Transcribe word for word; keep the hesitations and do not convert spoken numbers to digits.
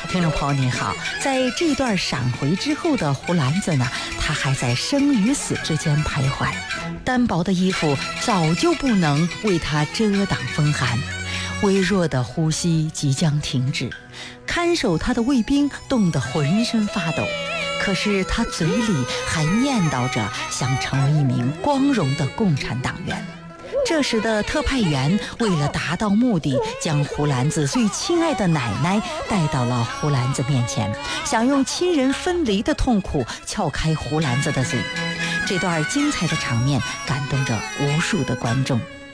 听众朋友您好，在这段闪回之后的胡兰子呢，他还在生与死之间徘徊，单薄的衣服早就不能为他遮挡风寒，微弱的呼吸即将停止，看守他的卫兵冻得浑身发抖，可是他嘴里还念叨着想成为一名光荣的共产党员。这时的特派员为了达到目的，将胡兰子最亲爱的奶奶带到了胡兰子面前，想用亲人分离的痛苦撬开胡兰子的嘴。这段精彩的场面感动着无数的观众。